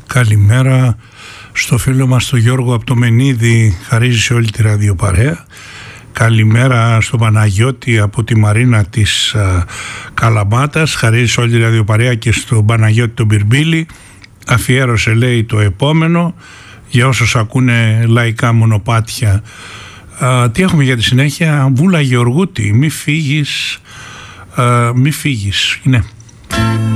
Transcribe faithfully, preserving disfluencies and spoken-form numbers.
Καλημέρα στο φίλο μας τον Γιώργο από το Μενίδη, χαρίζει σε όλη τη ραδιοπαρέα. Καλημέρα στον Παναγιώτη από τη Μαρίνα της α, Καλαμάτας, χαρίζει σε όλη τη ραδιοπαρέα, και στον Παναγιώτη τον Πυρμπίλη. Αφιέρωσε, λέει, το επόμενο για όσους ακούνε λαϊκά μονοπάτια. Α, τι έχουμε για τη συνέχεια? Βούλα Γεωργούτη, μη φύγεις, α, μη φύγεις, ναι.